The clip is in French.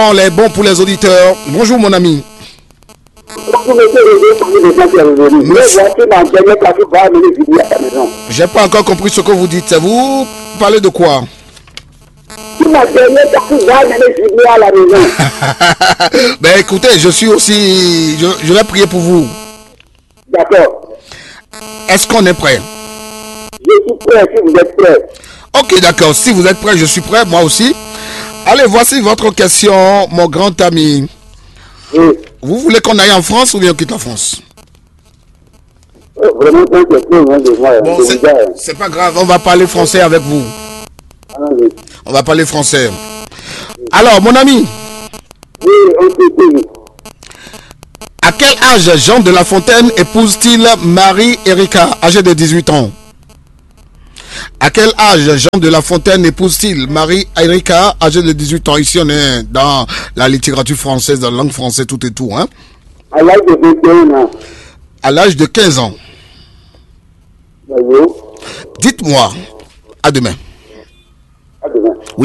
Les bons pour les auditeurs. Bonjour mon ami. J'ai pas encore compris ce que vous dites. Vous parlez de quoi? Ben écoutez, je suis aussi... Je vais prier pour vous. D'accord. Est-ce qu'on est prêt? Je suis prêt si vous êtes prêt. Ok, d'accord. Si vous êtes prêt, je suis prêt. Moi aussi. Allez, voici votre question, mon grand ami. Oui. Vous voulez qu'on aille en France ou bien on quitte la France? Vraiment, Bon, c'est pas grave. On va parler français avec vous. On va parler français. Alors, mon ami. Oui, on peut. À quel âge Jean de La Fontaine épouse-t-il Marie-Erika, âgée de 18 ans? À quel âge Jean de La Fontaine épouse-t-il Marie-Erika, âgée de 18 ans? Ici, on est dans la littérature française, dans la langue française, tout et tout. Hein? À l'âge de 21 ans. À l'âge de 15 ans. Oui. Dites-moi, à demain.